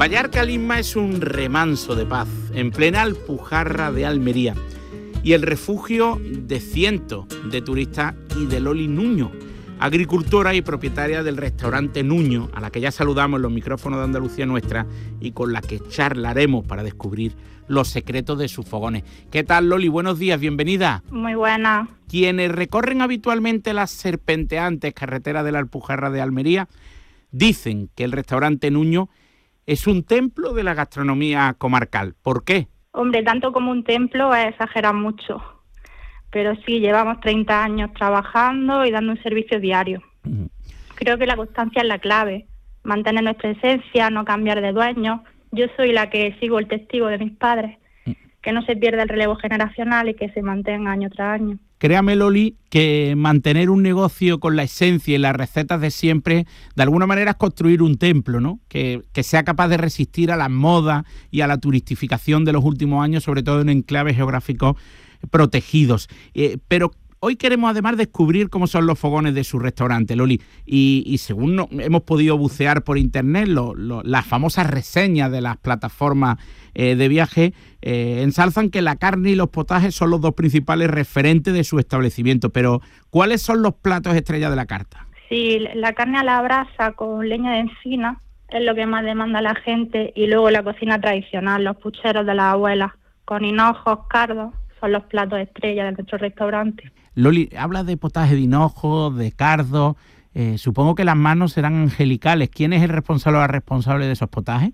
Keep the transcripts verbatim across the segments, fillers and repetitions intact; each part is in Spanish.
Vallarca Lisma es un remanso de paz en plena Alpujarra de Almería y el refugio de cientos de turistas y de Loli Nuño, agricultora y propietaria del restaurante Nuño, a la que ya saludamos en los micrófonos de Andalucía Nuestra y con la que charlaremos para descubrir los secretos de sus fogones. ¿Qué tal, Loli? Buenos días, bienvenida. Muy buena. Quienes recorren habitualmente las serpenteantes carreteras de la Alpujarra de Almería dicen que el restaurante Nuño es un templo de la gastronomía comarcal. ¿Por qué? Hombre, tanto como un templo es exagerar mucho. Pero sí, llevamos treinta años trabajando y dando un servicio diario. Uh-huh. Creo que la constancia es la clave. Mantener nuestra esencia, no cambiar de dueño. Yo soy la que sigo el testigo de mis padres. Uh-huh. Que no se pierda el relevo generacional y que se mantenga año tras año. Créame, Loli, que mantener un negocio con la esencia y las recetas de siempre, de alguna manera es construir un templo, ¿no? Que, que sea capaz de resistir a las modas y a la turistificación de los últimos años, sobre todo en enclaves geográficos protegidos. Eh, pero hoy queremos además descubrir cómo son los fogones de su restaurante, Loli, y, y según no, hemos podido bucear por internet, lo, lo, las famosas reseñas de las plataformas eh, de viaje eh, ensalzan que la carne y los potajes son los dos principales referentes de su establecimiento, pero ¿cuáles son los platos estrella de la carta? Sí, la carne a la brasa con leña de encina es lo que más demanda la gente, y luego la cocina tradicional, los pucheros de las abuelas, con hinojos, cardos, son los platos estrella de nuestro restaurante. Loli, habla de potaje de hinojo, de cardo, eh, supongo que las manos serán angelicales. ¿Quién es el responsable o la responsable de esos potajes?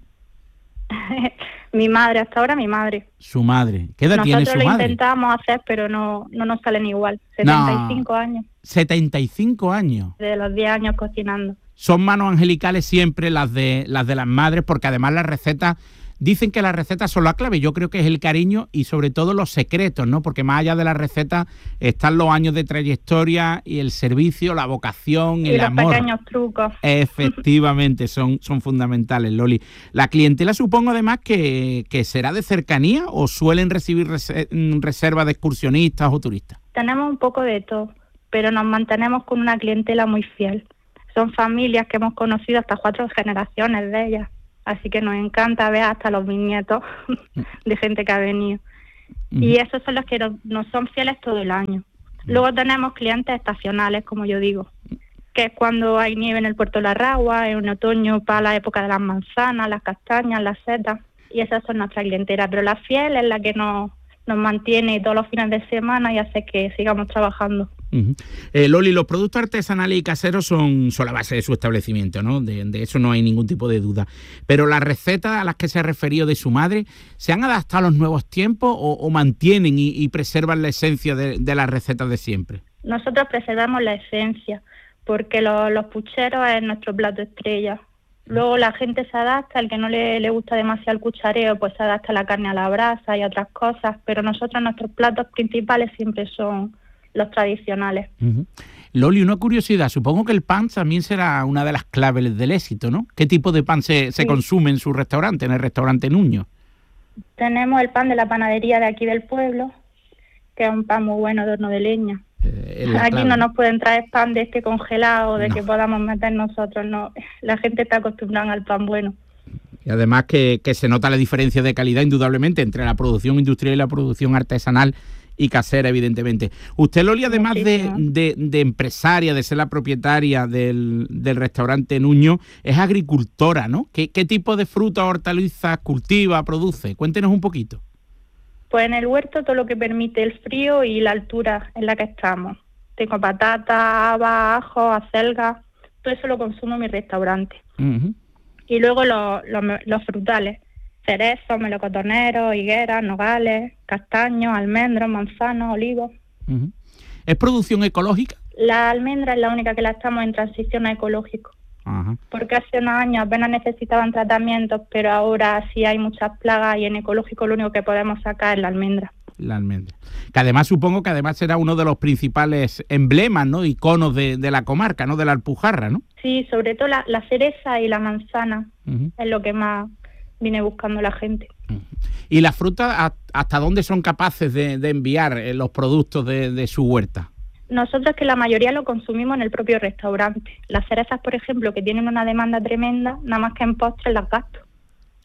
Mi madre, hasta ahora mi madre. Su madre. ¿Qué edad Nosotros tiene su madre? Nosotros lo intentamos hacer, pero no, no nos salen igual. setenta y cinco no. años. setenta y cinco años. De los diez años cocinando. Son manos angelicales siempre las de las de las madres, porque además las recetas, dicen que las recetas son la clave. Yo creo que es el cariño y sobre todo los secretos, ¿no? Porque más allá de las recetas están los años de trayectoria y el servicio, la vocación, y el los amor. Los pequeños trucos. Efectivamente, son, son fundamentales, Loli. La clientela supongo además que, que será de cercanía o suelen recibir res- reservas de excursionistas o turistas. Tenemos un poco de todo, pero nos mantenemos con una clientela muy fiel. Son familias que hemos conocido hasta cuatro generaciones de ellas. Así que nos encanta ver hasta los bisnietos de gente que ha venido. Uh-huh. Y esos son los que nos, nos son fieles todo el año. Uh-huh. Luego tenemos clientes estacionales, como yo digo, que es cuando hay nieve en el Puerto de la Ragua, en otoño para la época de las manzanas, las castañas, las setas. Y esas son nuestras clientelas. Pero la fiel es la que nos, nos mantiene todos los fines de semana y hace que sigamos trabajando. Uh-huh. Eh, Loli, los productos artesanales y caseros son, son la base de su establecimiento, ¿no? De, de eso no hay ningún tipo de duda. Pero las recetas a las que se ha referido de su madre, ¿se han adaptado a los nuevos tiempos o, o mantienen y, y preservan la esencia de, de las recetas de siempre? Nosotros preservamos la esencia, porque lo, los pucheros es nuestro plato estrella. Luego la gente se adapta, al que no le, le gusta demasiado el cuchareo, pues se adapta a la carne a la brasa y a otras cosas, pero nosotros nuestros platos principales siempre son los tradicionales. Uh-huh. Loli, una curiosidad, supongo que el pan también será una de las claves del éxito, ¿no? ¿Qué tipo de pan se, se sí. consume en su restaurante, en el restaurante Nuño? Tenemos el pan de la panadería de aquí del pueblo, que es un pan muy bueno de horno de leña. Eh, aquí clave. No nos pueden traer pan de este congelado, de no. que podamos meter nosotros, no. La gente está acostumbrada al pan bueno. Y además que, que se nota la diferencia de calidad indudablemente entre la producción industrial y la producción artesanal y casera, evidentemente. Usted, Loli, además de, de, de empresaria, de ser la propietaria del, del restaurante Nuño, es agricultora, ¿no? ¿Qué, qué tipo de frutas, hortalizas cultiva, produce? Cuéntenos un poquito. Pues en el huerto todo lo que permite el frío y la altura en la que estamos. Tengo patata, habas, ajo, acelga, todo eso lo consumo en mi restaurante. Uh-huh. Y luego los, los, los frutales. Cerezos, melocotoneros, higueras, nogales, castaños, almendros, manzanos, olivos. Uh-huh. ¿Es producción ecológica? La almendra es la única que la estamos en transición a ecológico. Uh-huh. Porque hace unos años apenas necesitaban tratamientos, pero ahora sí hay muchas plagas y en ecológico lo único que podemos sacar es la almendra. La almendra. Que además supongo que además será uno de los principales emblemas, ¿no? Iconos de, de la comarca, ¿no? De la Alpujarra, ¿no? Sí, sobre todo la, la cereza y la manzana uh-huh. es lo que más viene buscando la gente. ¿Y las frutas hasta dónde son capaces de, de enviar los productos de, de su huerta? Nosotros que la mayoría lo consumimos en el propio restaurante. Las cerezas, por ejemplo, que tienen una demanda tremenda, nada más que en postres las gasto.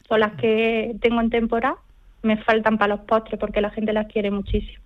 son las que tengo en temporada. Me faltan para los postres porque la gente las quiere muchísimo.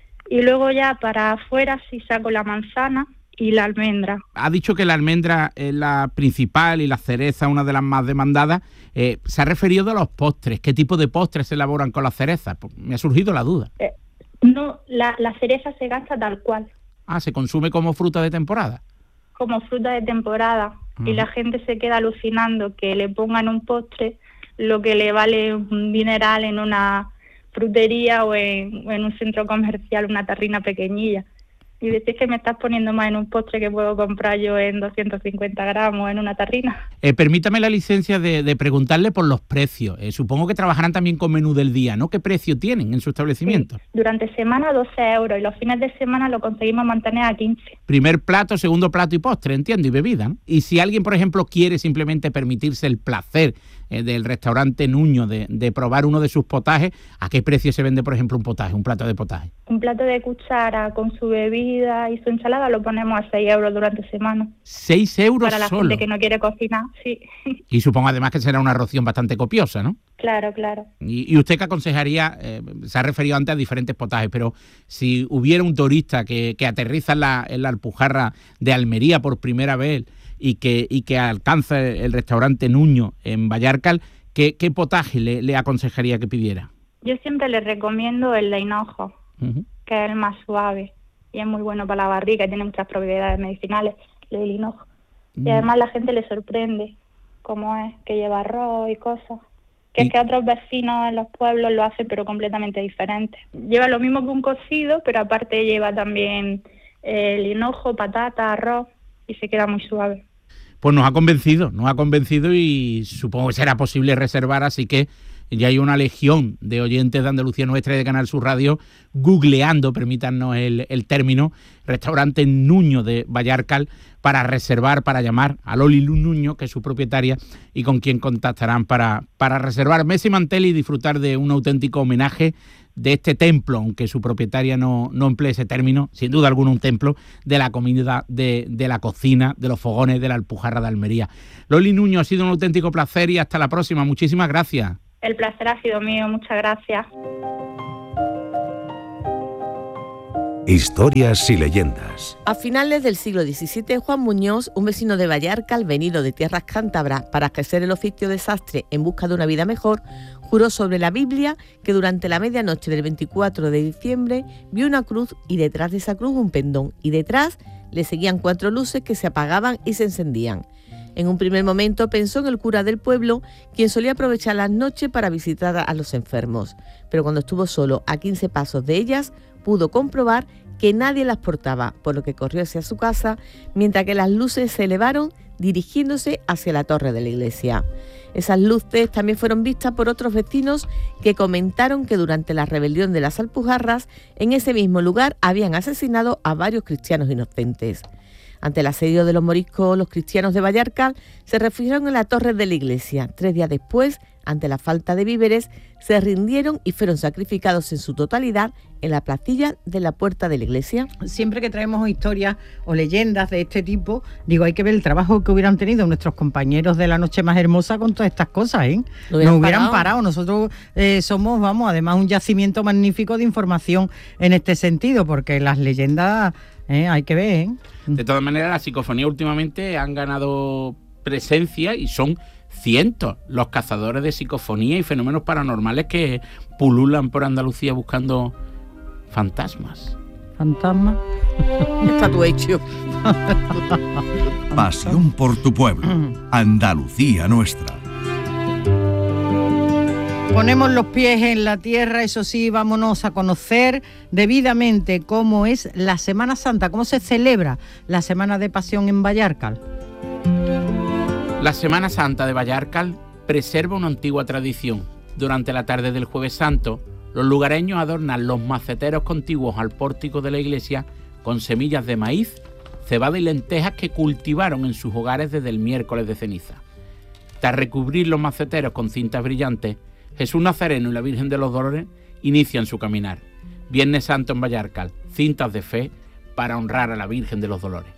Y luego ya para afuera sí saco la manzana y la almendra. Ha dicho que la almendra es la principal y la cereza una de las más demandadas. Eh, se ha referido a los postres. ¿Qué tipo de postres se elaboran con las cerezas? Pues me ha surgido la duda. Eh, no, la, la cereza se gasta tal cual. Ah, ¿se consume como fruta de temporada? Como fruta de temporada. Uh-huh. Y la gente se queda alucinando que le pongan un postre lo que le vale un dineral en una frutería o en, o en un centro comercial, una tarrina pequeñilla. Y decís que me estás poniendo más en un postre que puedo comprar yo en doscientos cincuenta gramos en una tarrina. Eh, permítame la licencia de, de preguntarle por los precios. Eh, supongo que trabajarán también con menú del día, ¿no? ¿Qué precio tienen en su establecimiento? Sí. Durante semana doce euros y los fines de semana lo conseguimos mantener a quince. Primer plato, segundo plato y postre, entiendo, y bebida, ¿no? Y si alguien, por ejemplo, quiere simplemente permitirse el placer eh, del restaurante Nuño de, de probar uno de sus potajes, ¿a qué precio se vende, por ejemplo, un potaje, un plato de potaje? Un plato de cuchara con su bebida y su ensalada lo ponemos a seis euros durante semana. ¿seis euros Para la solo? gente que no quiere cocinar, sí. Y supongo además que será una ración bastante copiosa, ¿no? Claro, claro. ¿Y, y usted qué aconsejaría? Eh, se ha referido antes a diferentes potajes, pero si hubiera un turista que, que aterriza en la, en la Alpujarra de Almería por primera vez y que, y que alcanza el restaurante Nuño en Vallarcal, ¿qué, qué potaje le, le aconsejaría que pidiera? Yo siempre le recomiendo el de hinojo, uh-huh. que es el más suave y es muy bueno para la barriga y tiene muchas propiedades medicinales, el hinojo. Uh-huh. Y además la gente le sorprende cómo es, que lleva arroz y cosas. Que ¿Y? Es que otros vecinos en los pueblos lo hacen pero completamente diferente. Lleva lo mismo que un cocido, pero aparte lleva también el hinojo, patata, arroz y se queda muy suave. Pues nos ha convencido, nos ha convencido y supongo que será posible reservar, así que ya hay una legión de oyentes de Andalucía Nuestra y de Canal Sur Radio googleando, permítanos el, el término, restaurante Nuño de Vallarcal para reservar, para llamar a Loli Nuño, que es su propietaria, y con quien contactarán para, para reservar mesa y mantel y disfrutar de un auténtico homenaje de este templo, aunque su propietaria no, no emplee ese término, sin duda alguna un templo de la comida, de, de la cocina, de los fogones de la Alpujarra de Almería. Loli Nuño, ha sido un auténtico placer y hasta la próxima. Muchísimas gracias. El placer ha sido mío, muchas gracias. Historias y leyendas. A finales del siglo diecisiete, Juan Muñoz, un vecino de Vallarcal, venido de tierras cántabras para ejercer el oficio de sastre en busca de una vida mejor, juró sobre la Biblia que durante la medianoche del veinticuatro de diciembre vio una cruz y detrás de esa cruz un pendón, y detrás le seguían cuatro luces que se apagaban y se encendían. En un primer momento pensó en el cura del pueblo, quien solía aprovechar las noches para visitar a los enfermos, pero cuando estuvo solo a quince pasos de ellas, pudo comprobar que nadie las portaba, por lo que corrió hacia su casa, mientras que las luces se elevaron dirigiéndose hacia la torre de la iglesia. Esas luces también fueron vistas por otros vecinos que comentaron que durante la rebelión de las Alpujarras, en ese mismo lugar habían asesinado a varios cristianos inocentes. Ante el asedio de los moriscos, los cristianos de Vallarcal se refugiaron en la torre de la iglesia. Tres días después, ante la falta de víveres, se rindieron y fueron sacrificados en su totalidad en la placilla de la puerta de la iglesia. Siempre que traemos historias o leyendas de este tipo, digo, hay que ver el trabajo que hubieran tenido nuestros compañeros de La Noche Más Hermosa con todas estas cosas, ¿eh? No hubieran Nos hubieran parado. parado. Nosotros eh, somos, vamos, además un yacimiento magnífico de información en este sentido, porque las leyendas eh, hay que ver, ¿eh? De todas maneras, las psicofonías últimamente han ganado presencia y son cientos los cazadores de psicofonía y fenómenos paranormales que pululan por Andalucía buscando fantasmas. Fantasma. Está tu hecho. Pasión por tu pueblo. Andalucía Nuestra. Ponemos los pies en la tierra, eso sí, vámonos a conocer debidamente cómo es la Semana Santa, cómo se celebra la Semana de Pasión en Vallarcal. La Semana Santa de Vallarcal preserva una antigua tradición. Durante la tarde del Jueves Santo, los lugareños adornan los maceteros contiguos al pórtico de la iglesia con semillas de maíz, cebada y lentejas que cultivaron en sus hogares desde el miércoles de ceniza. Tras recubrir los maceteros con cintas brillantes, Jesús Nazareno y la Virgen de los Dolores inician su caminar. Viernes Santo en Vallarcal, cintas de fe para honrar a la Virgen de los Dolores.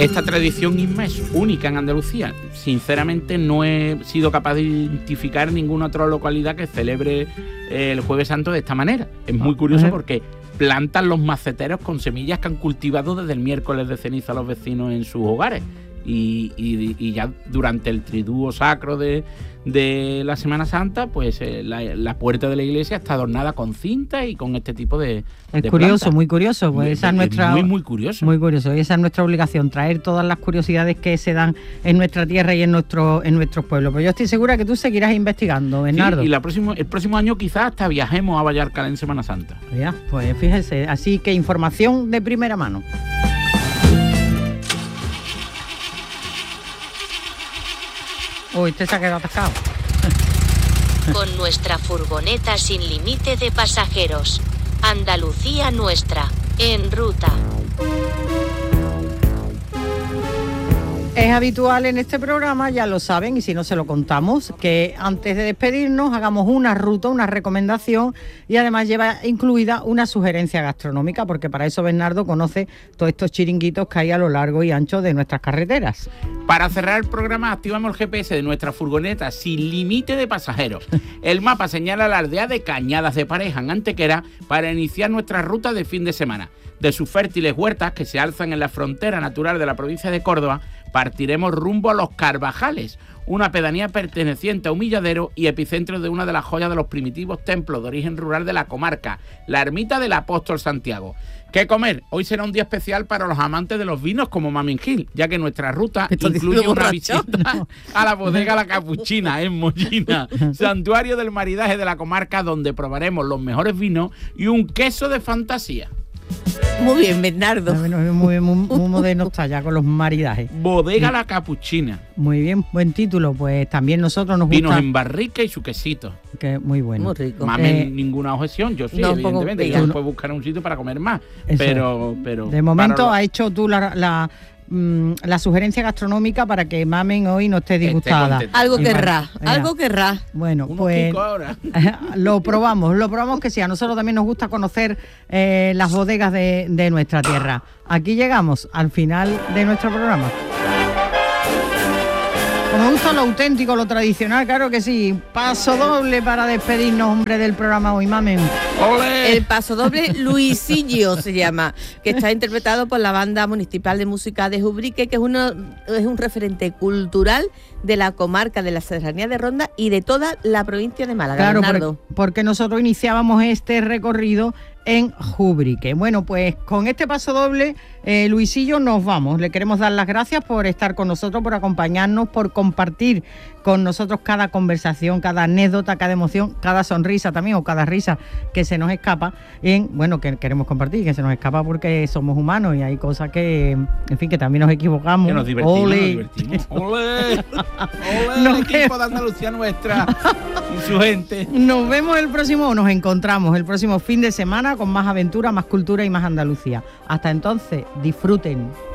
Esta tradición Inma es única en Andalucía. Sinceramente no he sido capaz de identificar ninguna otra localidad que celebre el Jueves Santo de esta manera. Es muy curioso porque plantan los maceteros con semillas que han cultivado desde el miércoles de ceniza los vecinos en sus hogares. Y, y, y ya durante el triduo sacro de, de la Semana Santa, pues eh, la, la puerta de la iglesia está adornada con cinta y con este tipo de Es de curioso, plantas. muy curioso, pues Muy- esa es es nuestra muy, muy curioso. Muy curioso, y esa es nuestra obligación, traer todas las curiosidades que se dan en nuestra tierra y en nuestro en nuestros pueblos. Pues yo estoy segura que tú seguirás investigando, Sí, Bernardo. y la próximo, el próximo año quizás hasta viajemos a Vallarcal en Semana Santa. Ya, pues fíjese, así que información de primera mano. Uy, este se ha quedado atascado. Con nuestra furgoneta sin límite de pasajeros. Andalucía nuestra, en ruta. Es habitual en este programa, ya lo saben, y si no se lo contamos, que antes de despedirnos hagamos una ruta, una recomendación, y además lleva incluida una sugerencia gastronómica, porque para eso Bernardo conoce todos estos chiringuitos que hay a lo largo y ancho de nuestras carreteras. Para cerrar el programa, activamos el G P S de nuestra furgoneta sin límite de pasajeros. El mapa señala la aldea de Cañadas de Pareja, en Antequera, para iniciar nuestra ruta de fin de semana. De sus fértiles huertas, que se alzan en la frontera natural de la provincia de Córdoba, partiremos rumbo a Los Carvajales, una pedanía perteneciente a Humilladero y epicentro de una de las joyas de los primitivos templos de origen rural de la comarca, la ermita del Apóstol Santiago. ¿Qué comer? Hoy será un día especial para los amantes de los vinos como Mamen Gil, ya que nuestra ruta ¿Estás incluye diciendo una borracho? visita No. a la bodega La Capuchina en Mollina, santuario del maridaje de la comarca, donde probaremos los mejores vinos y un queso de fantasía. Muy bien, Bernardo. Bueno, muy, muy, muy moderno está ya con los maridajes. Bodega La Capuchina. Muy bien, buen título. Pues también nosotros nos Vinos gusta. en barrica y su quesito. Que muy bueno. Muy rico. Mamen, Eh, ninguna objeción. Yo sí, no, pongo evidentemente. pega. Yo después buscaré un sitio para comer más. Eso Pero, pero. De momento para has hecho tú la, la, mm, la sugerencia gastronómica para que Mamen hoy no esté disgustada. contenta. Algo Y querrá, para- algo querrá. Bueno, unos pues quicos ahora. lo probamos, lo probamos que sí. A nosotros también nos gusta conocer eh, las bodegas de, de nuestra tierra. Aquí llegamos al final de nuestro programa. Como gusta lo auténtico, lo tradicional, claro que sí. Paso doble para despedirnos, hombre, del programa hoy, Mamen. ¡Ole! El paso doble Luisillo se llama, que está interpretado por la Banda Municipal de Música de Ubrique, que es, uno, es un referente cultural de la comarca de la Serranía de Ronda y de toda la provincia de Málaga. Claro, Bernardo. por- porque nosotros iniciábamos este recorrido en Ubrique. Bueno, pues con este paso doble, eh, Luisillo, nos vamos. Le queremos dar las gracias por estar con nosotros, por acompañarnos, por compartir con nosotros cada conversación, cada anécdota, cada emoción, cada sonrisa también o cada risa que se nos escapa. En, bueno, que queremos compartir, que se nos escapa porque somos humanos y hay cosas que, en fin, que también nos equivocamos. Que nos divertimos, Ole. nos divertimos. ¡Ole! ¡Ole! Nos El equipo de Andalucía nuestra y su gente. Nos vemos el próximo, o nos encontramos el próximo fin de semana con más aventura, más cultura y más Andalucía. Hasta entonces, disfruten.